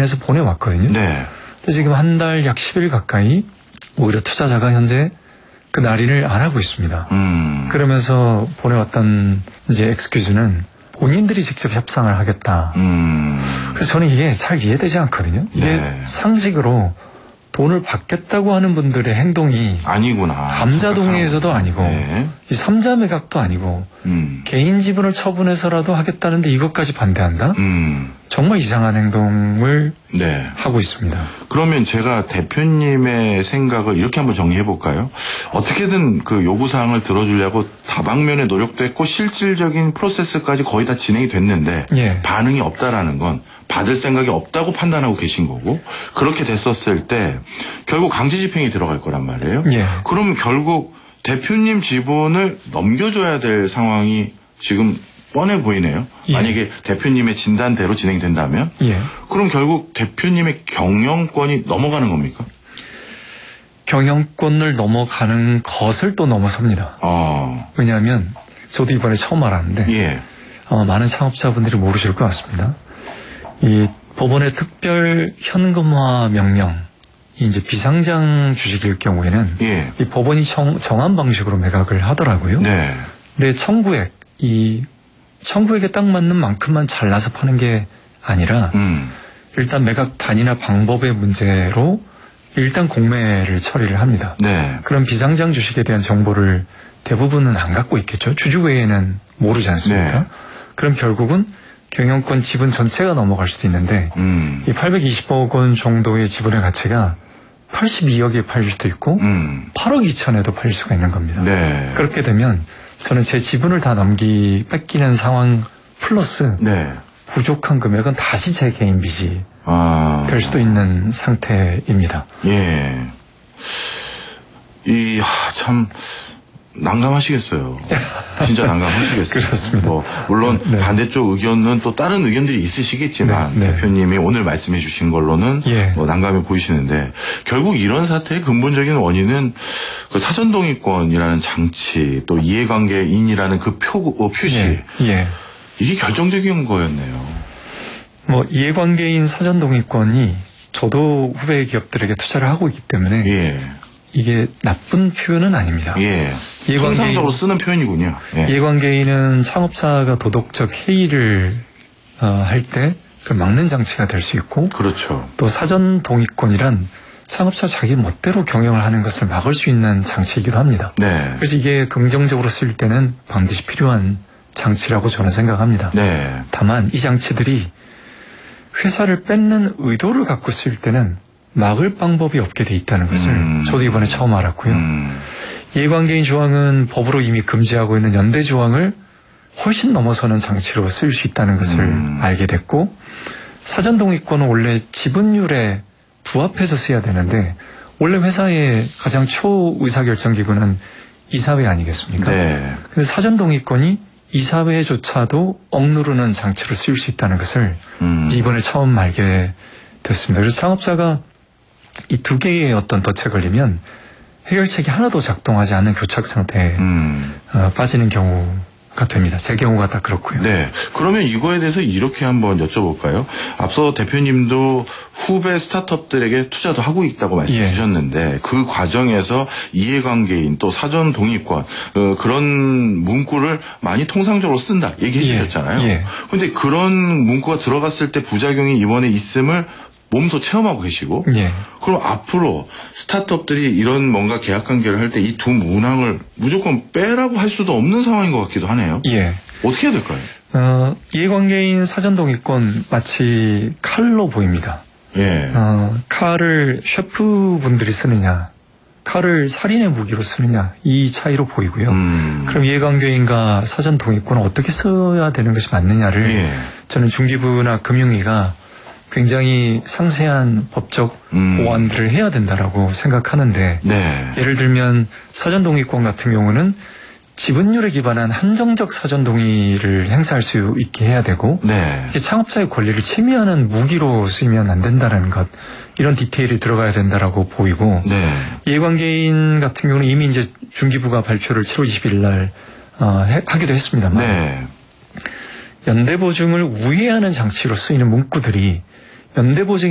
확인해서 보내왔거든요. 네. 근데 지금 한 달 약 10일 가까이 오히려 투자자가 현재 그 날인을 안 하고 있습니다. 그러면서 보내왔던 이제 엑스큐즈는 본인들이 직접 협상을 하겠다. 그래서 저는 이게 잘 이해되지 않거든요. 이게 네. 상식으로 돈을 받겠다고 하는 분들의 행동이 아니구나. 감자동의에서도 아니고 네. 이 삼자 매각도 아니고 개인 지분을 처분해서라도 하겠다는데 이것까지 반대한다? 정말 이상한 행동을 네. 하고 있습니다. 그러면 제가 대표님의 생각을 이렇게 한번 정리해 볼까요? 어떻게든 그 요구사항을 들어주려고 다방면의 노력도 했고 실질적인 프로세스까지 거의 다 진행이 됐는데 예. 반응이 없다라는 건 받을 생각이 없다고 판단하고 계신 거고 그렇게 됐었을 때 결국 강제 집행이 들어갈 거란 말이에요. 예. 그럼 결국 대표님 지분을 넘겨줘야 될 상황이 지금 뻔해 보이네요. 예. 만약에 대표님의 진단대로 진행된다면 예. 그럼 결국 대표님의 경영권이 넘어가는 겁니까? 경영권을 넘어가는 것을 또 넘어섭니다. 왜냐하면 저도 이번에 처음 알았는데 예. 많은 창업자분들이 모르실 것 같습니다. 이 법원의 특별 현금화 명령, 이제 비상장 주식일 경우에는 예. 이 법원이 정한 방식으로 매각을 하더라고요. 네. 근데 청구액에 딱 맞는 만큼만 잘라서 파는 게 아니라 일단 매각 단위나 방법의 문제로 일단 공매를 처리를 합니다. 네. 그럼 비상장 주식에 대한 정보를 대부분은 안 갖고 있겠죠. 주주 외에는 모르지 않습니까? 네. 그럼 결국은 경영권 지분 전체가 넘어갈 수도 있는데 이 820억 원 정도의 지분의 가치가 82억에 팔릴 수도 있고 8억 2천에도 팔릴 수가 있는 겁니다. 네. 그렇게 되면 저는 제 지분을 다 뺏기는 상황 플러스 네. 부족한 금액은 다시 제 개인 빚이 될 수도 있는 상태입니다. 예. 참 난감하시겠어요. 진짜 난감하시겠어요. 그렇습니다. 물론 네. 반대쪽 의견은 또 다른 의견들이 있으시겠지만 네. 대표님이 오늘 말씀해 주신 걸로는 예. 난감해 보이시는데 결국 이런 사태의 근본적인 원인은 그 사전동의권이라는 장치 또 이해관계인이라는 그 표시 예. 이게 결정적인 거였네요. 이해관계인 사전동의권이 저도 후배 기업들에게 투자를 하고 있기 때문에 예. 이게 나쁜 표현은 아닙니다. 예. 통상적으로 쓰는 표현이군요. 예. 이해관계인은 창업자가 도덕적 해이를 할 때 그걸 막는 장치가 될 수 있고 그렇죠. 또 사전동의권이란 창업자 자기 멋대로 경영을 하는 것을 막을 수 있는 장치이기도 합니다. 네. 그래서 이게 긍정적으로 쓰일 때는 반드시 필요한 장치라고 저는 생각합니다. 네. 다만 이 장치들이 회사를 뺏는 의도를 갖고 쓰일 때는 막을 방법이 없게 돼 있다는 것을 저도 이번에 처음 알았고요. 이해관계인 조항은 법으로 이미 금지하고 있는 연대 조항을 훨씬 넘어서는 장치로 쓸 수 있다는 것을 알게 됐고 사전동의권은 원래 지분율에 부합해서 써야 되는데 원래 회사의 가장 초의사결정기구는 이사회 아니겠습니까? 네. 근데 사전동의권이 이사회조차도 억누르는 장치로 쓰일 수 있다는 것을 이번에 처음 알게 됐습니다. 그래서 창업자가 이 두 개의 어떤 덫에 걸리면 해결책이 하나도 작동하지 않는 교착 상태에 빠지는 경우가 됩니다. 제 경우가 딱 그렇고요. 네. 그러면 이거에 대해서 이렇게 한번 여쭤볼까요? 앞서 대표님도 후배 스타트업들에게 투자도 하고 있다고 말씀해 주셨는데 그 과정에서 이해관계인 또 사전 동의권 그런 문구를 많이 통상적으로 쓴다 얘기해 주셨잖아요. 그런데 그런 문구가 들어갔을 때 부작용이 이번에 있음을 몸소 체험하고 계시고 그럼 앞으로 스타트업들이 이런 뭔가 계약관계를 할 때 이 두 문항을 무조건 빼라고 할 수도 없는 상황인 것 같기도 하네요. 어떻게 해야 될까요? 이해관계인 사전동의권 마치 칼로 보입니다. 칼을 셰프분들이 쓰느냐 칼을 살인의 무기로 쓰느냐 이 차이로 보이고요. 그럼 이해관계인과 사전동의권은 어떻게 써야 되는 것이 맞느냐를 저는 중기부나 금융위가 굉장히 상세한 법적 보완들을 해야 된다라고 생각하는데 예를 들면 사전동의권 같은 경우는 지분율에 기반한 한정적 사전동의를 행사할 수 있게 해야 되고 이게 창업자의 권리를 침해하는 무기로 쓰이면 안 된다는 것 이런 디테일이 들어가야 된다라고 보이고 이해관계인 같은 경우는 이미 이제 중기부가 발표를 7월 20일 날 하기도 했습니다만 연대보증을 우회하는 장치로 쓰이는 문구들이 연대보증